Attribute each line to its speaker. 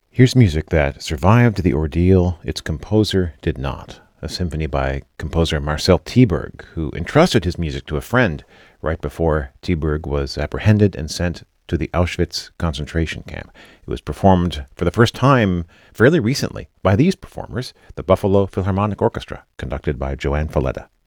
Speaker 1: Here's music that survived the ordeal its composer did not. A symphony by composer Marcel Tieberg, who entrusted his music to a friend right before Tieberg was apprehended and sent to the Auschwitz concentration camp. It was performed for the first time fairly recently by these performers, the Buffalo Philharmonic Orchestra, conducted by Joanne Falletta.